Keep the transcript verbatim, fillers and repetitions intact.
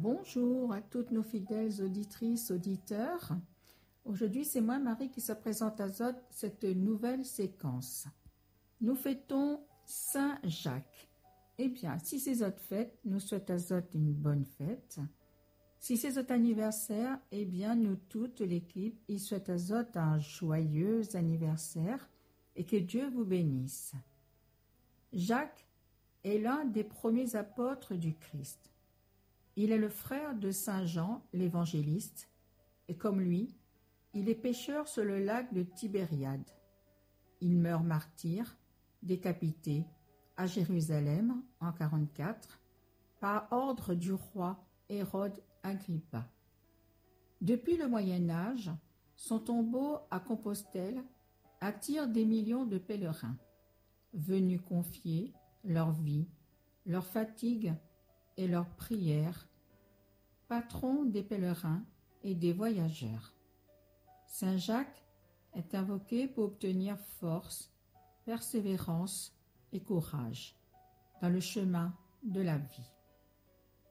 Bonjour à toutes nos fidèles auditrices, auditeurs. Aujourd'hui, c'est moi, Marie, qui se présente à Zot cette nouvelle séquence. Nous fêtons Saint Jacques. Eh bien, si c'est votre fête, nous souhaitons à Zot une bonne fête. Si c'est votre anniversaire, eh bien, nous toute l'équipe, y souhaite à Zot un joyeux anniversaire et que Dieu vous bénisse. Jacques est l'un des premiers apôtres du Christ. Il est le frère de Saint Jean, l'évangéliste, et comme lui, il est pêcheur sur le lac de Tibériade. Il meurt martyr, décapité, à Jérusalem en quarante-quatre, par ordre du roi Hérode Agrippa. Depuis le Moyen Âge, son tombeau à Compostelle attire des millions de pèlerins, venus confier leur vie, leur fatigue et leurs prières, patron des pèlerins et des voyageurs. Saint Jacques est invoqué pour obtenir force, persévérance et courage dans le chemin de la vie.